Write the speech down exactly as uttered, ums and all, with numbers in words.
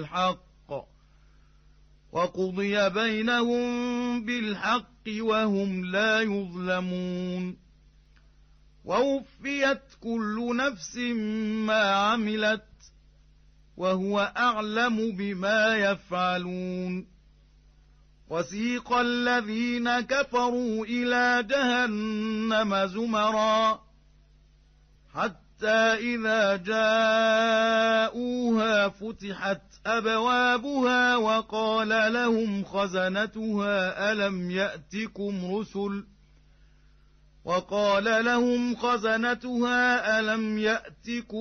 الحق وقضي بينهم بالحق وهم لا يظلمون ووفيت كل نفس ما عملت وهو أعلم بما يفعلون وسيق الذين كفروا إلى جهنم زمرا حتى إذا جاءوها فتحت أبوابها وقال لهم خزنتها ألم يأتكم رسل وقال لهم خزنتها ألم يأتكم